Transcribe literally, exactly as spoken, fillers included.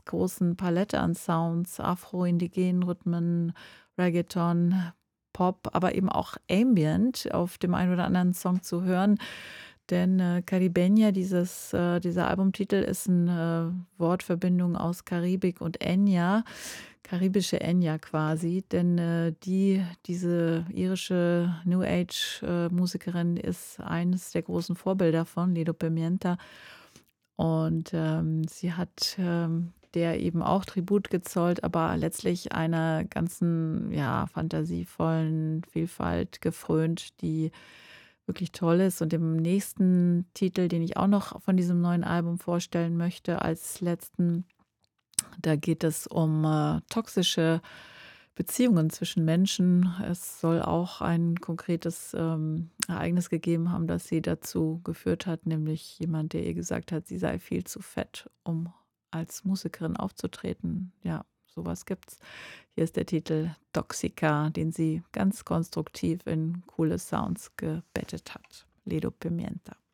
ganz großen Palette an Sounds, afro-indigenen Rhythmen, Reggaeton, Pop, aber eben auch Ambient auf dem einen oder anderen Song zu hören. Denn, äh, Caribeña, dieses äh, dieser Albumtitel ist 'n, äh, Wortverbindung aus Karibik und Enya, karibische Enya quasi, denn, äh, die diese irische New Age, äh, Musikerin ist eines der großen Vorbilder von Lido Pimienta. Und, ähm, sie hat, ähm, der eben auch Tribut gezollt, aber letztlich einer ganzen, ja, fantasievollen Vielfalt gefrönt, die wirklich toll ist. Und im nächsten Titel, den ich auch noch von diesem neuen Album vorstellen möchte als letzten, da geht es um, äh, toxische Beziehungen zwischen Menschen. Es soll auch ein konkretes, ähm, Ereignis gegeben haben, das sie dazu geführt hat, nämlich jemand, der ihr gesagt hat, sie sei viel zu fett, um als Musikerin aufzutreten. Ja, so was gibt's. Hier ist der Titel „Toxica“, den sie ganz konstruktiv in coole Sounds gebettet hat. Lido Pimienta.